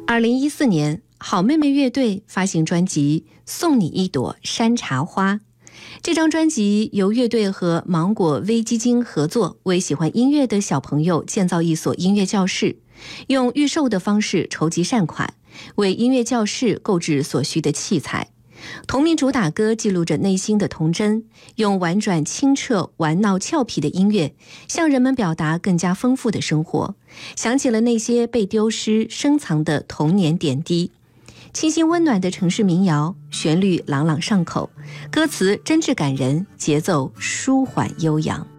2014年，好妹妹乐队发行专辑《送你一朵山茶花》。这张专辑由乐队和芒果微基金合作，为喜欢音乐的小朋友建造一所音乐教室，用预售的方式筹集善款，为音乐教室购置所需的器材。同名主打歌记录着内心的童真，用婉转清澈、玩闹俏皮的音乐，向人们表达更加丰富的生活，想起了那些被丢失、深藏的童年点滴。清新温暖的城市民谣，旋律朗朗上口，歌词真挚感人，节奏舒缓悠扬。